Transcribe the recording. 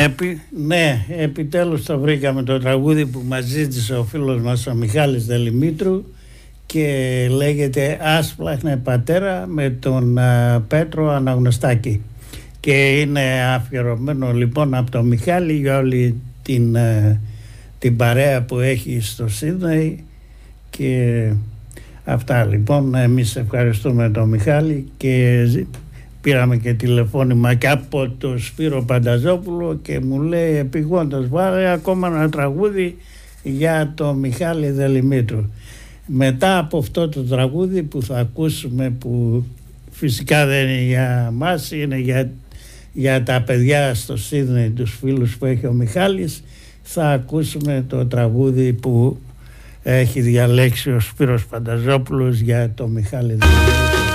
Ναι, επιτέλους το βρήκαμε το τραγούδι που μας ζήτησε ο φίλος μας ο Μιχάλης Δελημήτρου και λέγεται «Άσπλαχνε πατέρα» με τον Πέτρο Αναγνωστάκη και είναι αφιερωμένο λοιπόν από τον Μιχάλη για όλη την παρέα που έχει στο Σίδνεϊ και αυτά λοιπόν. Εμείς ευχαριστούμε τον Μιχάλη και πήραμε και τηλεφώνημα και από τον Σπύρο Πανταζόπουλο και μου λέει επειγόντως βάλε ακόμα ένα τραγούδι για τον Μιχάλη Δελημήτρου. Μετά από αυτό το τραγούδι που θα ακούσουμε, που φυσικά δεν είναι για μας, είναι για τα παιδιά στο Σίδνεϊ, τους φίλους που έχει ο Μιχάλης, θα ακούσουμε το τραγούδι που έχει διαλέξει ο Σπύρος Πανταζόπουλος για τον Μιχάλη Δελημήτρου.